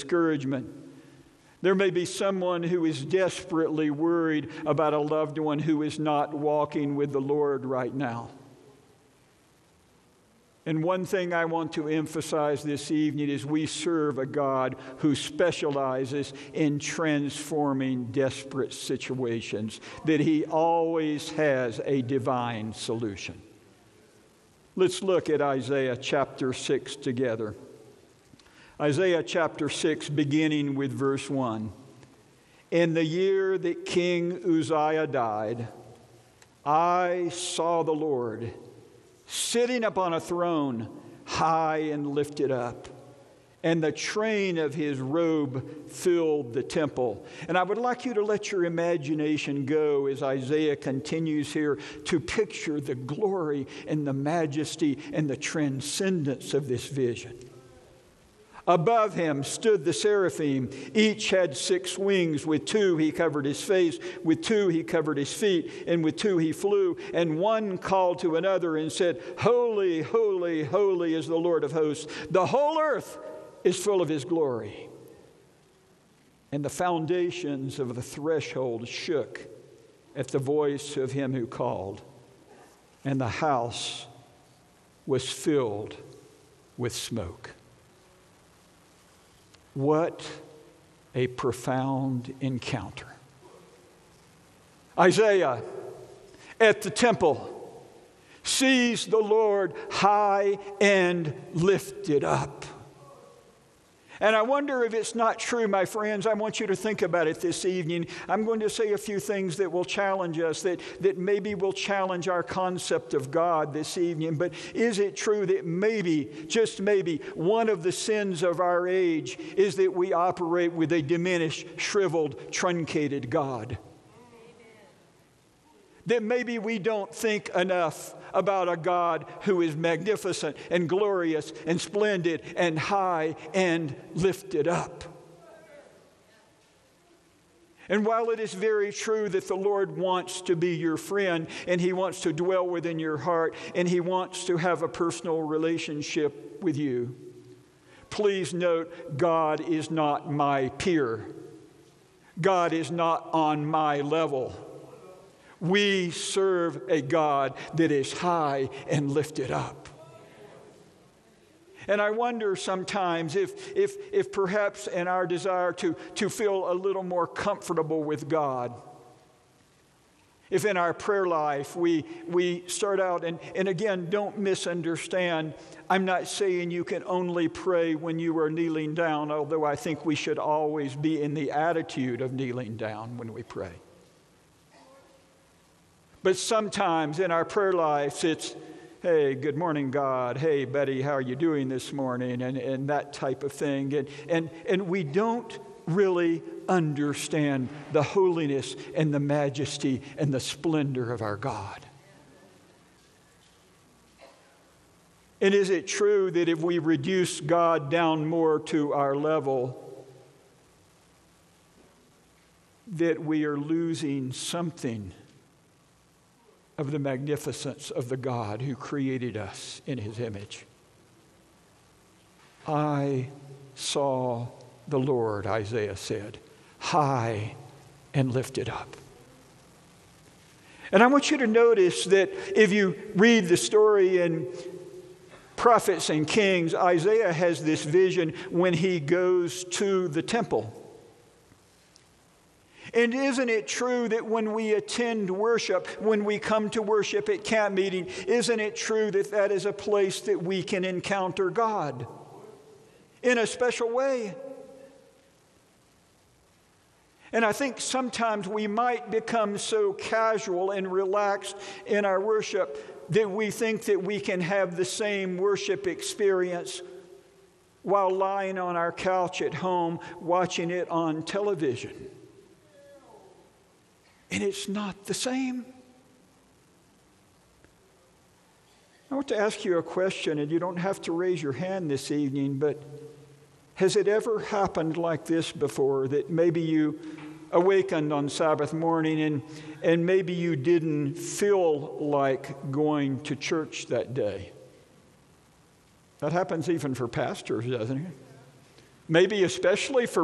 discouragement. There may be someone who is desperately worried about a loved one who is not walking with the Lord right now. And one thing I want to emphasize this evening is we serve a God who specializes in transforming desperate situations, that He always has a divine solution. Let's look at Isaiah chapter 6 together. Isaiah chapter 6, beginning with verse 1. In the year that King Uzziah died, I saw the Lord sitting upon a throne, high and lifted up, and the train of His robe filled the temple. And I would like you to let your imagination go as Isaiah continues here to picture the glory and the majesty and the transcendence of this vision. Above Him stood the seraphim. Each had 6 wings. With 2 He covered His face, with 2 He covered His feet, and with 2 He flew. And one called to another and said, Holy, holy, holy is the Lord of hosts. The whole earth is full of His glory. And the foundations of the threshold shook at the voice of Him who called, and the house was filled with smoke. What a profound encounter. Isaiah at the temple sees the Lord high and lifted up. And I wonder if it's not true, my friends. I want you to think about it this evening. I'm going to say a few things that will challenge us, that maybe will challenge our concept of God this evening. But is it true that maybe, just maybe, one of the sins of our age is that we operate with a diminished, shriveled, truncated God? That maybe we don't think enough about a God who is magnificent and glorious and splendid and high and lifted up. And while it is very true that the Lord wants to be your friend and He wants to dwell within your heart and He wants to have a personal relationship with you, please note, God is not my peer. God is not on my level. We serve a God that is high and lifted up. And I wonder sometimes if perhaps in our desire to feel a little more comfortable with God, if in our prayer life we start out, and again, don't misunderstand, I'm not saying you can only pray when you are kneeling down, although I think we should always be in the attitude of kneeling down when we pray. But sometimes in our prayer lives, it's, hey, good morning, God. Hey, Betty, how are you doing this morning? And that type of thing. And we don't really understand the holiness and the majesty and the splendor of our God. And is it true that if we reduce God down more to our level, that we are losing something of the magnificence of the God who created us in His image? I saw the Lord, Isaiah said, high and lifted up. And I want you to notice that if you read the story in Prophets and Kings, Isaiah has this vision when he goes to the temple. And isn't it true that when we attend worship, when we come to worship at camp meeting, isn't it true that that is a place that we can encounter God in a special way? And I think sometimes we might become so casual and relaxed in our worship that we think that we can have the same worship experience while lying on our couch at home watching it on television. And it's not the same. I want to ask you a question, and you don't have to raise your hand this evening, but has it ever happened like this before, that maybe you awakened on Sabbath morning and maybe you didn't feel like going to church that day? That happens even for pastors, doesn't it? maybe especially for